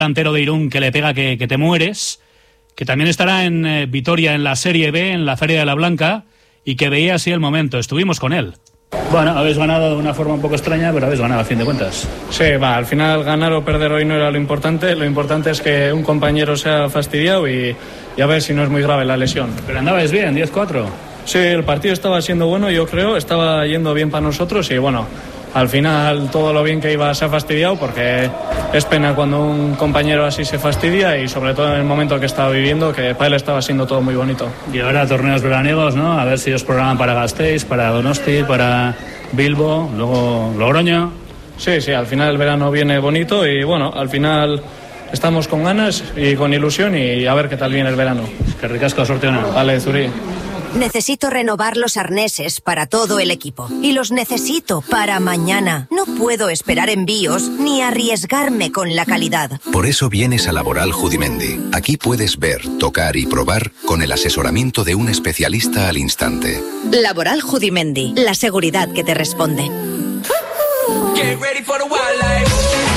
delantero de Irún que le pega que te mueres, que también estará en Vitoria en la Serie B, en la Feria de la Blanca, y que veía así el momento. Estuvimos con él. Bueno, habéis ganado de una forma un poco extraña, pero habéis ganado a fin de cuentas. Sí, al final ganar o perder hoy no era lo importante es que un compañero se ha fastidiado y a ver si no es muy grave la lesión. Pero andabais bien, 10-4. Sí, el partido estaba siendo bueno, yo creo, estaba yendo bien para nosotros y bueno, al final todo lo bien que iba se ha fastidiado porque es pena cuando un compañero así se fastidia y sobre todo en el momento que estaba viviendo, que para él estaba siendo todo muy bonito. Y ahora torneos veraniegos, ¿no? A ver si os programan para Gasteiz, para Donosti, para Bilbo, luego Logroño. Sí, al final el verano viene bonito y bueno, al final estamos con ganas y con ilusión y a ver qué tal viene el verano. Que ricasco, suerte o no. Vale, Zuri. Necesito renovar los arneses para todo el equipo. Y los necesito para mañana. No puedo esperar envíos ni arriesgarme con la calidad. Por eso vienes a Laboral Judimendi. Aquí puedes ver, tocar y probar con el asesoramiento de un especialista al instante. Laboral Judimendi. La seguridad que te responde. Get ready for the wildlife.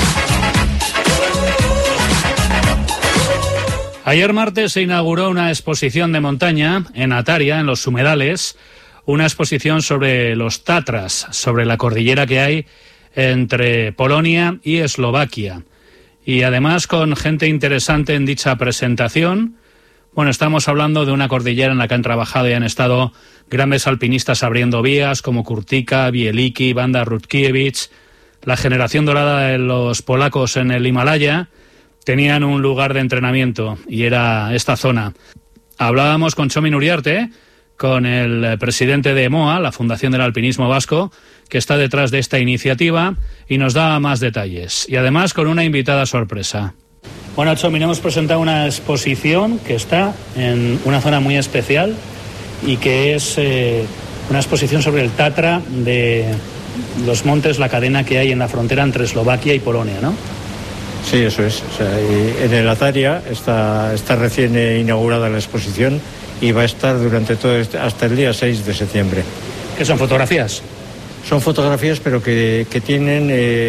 Ayer martes se inauguró una exposición de montaña en Ataria, en los humedales, una exposición sobre los Tatras, sobre la cordillera que hay entre Polonia y Eslovaquia. Y además con gente interesante en dicha presentación. Bueno, estamos hablando de una cordillera en la que han trabajado y han estado grandes alpinistas abriendo vías como Kurtyka, Bieliki, Banda Rutkiewicz, la generación dorada de los polacos en el Himalaya. Tenían un lugar de entrenamiento y era esta zona. Hablábamos con Txomin Uriarte, con el presidente de EMOA, la Fundación del Alpinismo Vasco, que está detrás de esta iniciativa y nos da más detalles. Y además con una invitada sorpresa. Bueno, Txomin, hemos presentado una exposición que está en una zona muy especial y que es una exposición sobre el Tatra de los montes, la cadena que hay en la frontera entre Eslovaquia y Polonia, ¿no? Sí, eso es. O sea, en el Ataria está recién inaugurada la exposición y va a estar durante todo hasta el día 6 de septiembre. ¿Qué son fotografías? Son fotografías, pero que tienen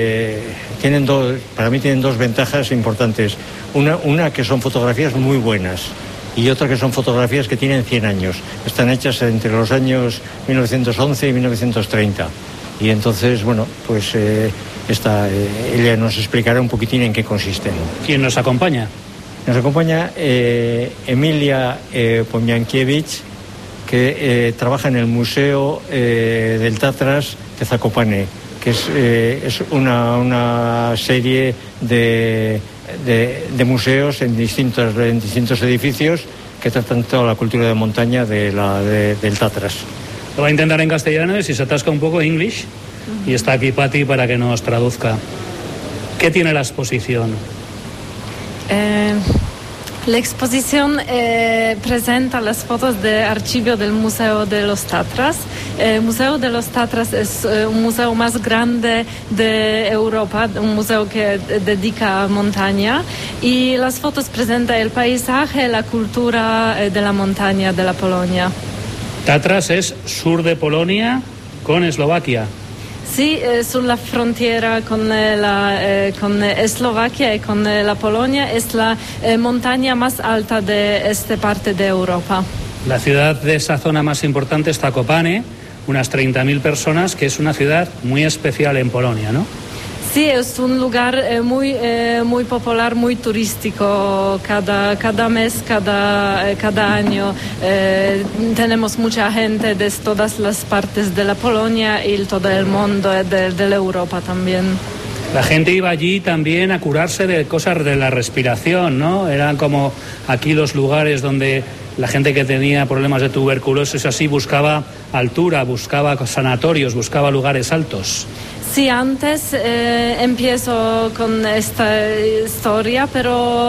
para mí tienen dos ventajas importantes. Una que son fotografías muy buenas y otra que son fotografías que tienen 100 años. Están hechas entre los años 1911 y 1930. Y entonces, bueno, pues ella nos explicará un poquitín en qué consisten. ¿Quién nos acompaña? Nos acompaña Emilia Pomiankiewicz, que trabaja en el Museo del Tatras de Zakopane, que es una serie de museos en distintos edificios que tratan toda la cultura de montaña del Tatras. Lo va a intentar en castellano y si se atasca un poco English. Y está aquí Patti para que nos traduzca. ¿Qué tiene la exposición? La exposición presenta las fotos de archivo del Museo de los Tatras. El Museo de los Tatras es un museo más grande de Europa, un museo que dedica a montaña. Y las fotos presentan el paisaje, la cultura de la montaña de la Polonia. Tatras es sur de Polonia con Eslovaquia. Sí, sur la frontera con Eslovaquia y con la Polonia es la montaña más alta de esta parte de Europa. La ciudad de esa zona más importante es Zakopane, unas 30.000 personas, que es una ciudad muy especial en Polonia, ¿no? Sí, es un lugar muy popular, muy turístico. Cada mes, cada año tenemos mucha gente de todas las partes de la Polonia y todo el mundo de la Europa también. La gente iba allí también a curarse de cosas de la respiración, ¿no? Eran como aquí los lugares donde la gente que tenía problemas de tuberculosis así buscaba altura, buscaba sanatorios, buscaba lugares altos. Sí, antes empiezo con esta historia, pero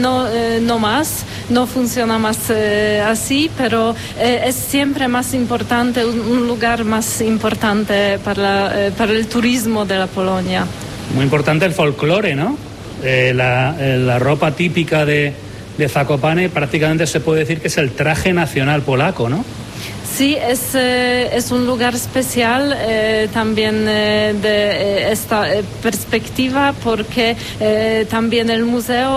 no funciona más así, pero es siempre más importante, un lugar más importante para el turismo de la Polonia. Muy importante el folclore, ¿no? La ropa típica de Zakopane prácticamente se puede decir que es el traje nacional polaco, ¿no? Sí, es un lugar especial también de esta perspectiva, porque también el museo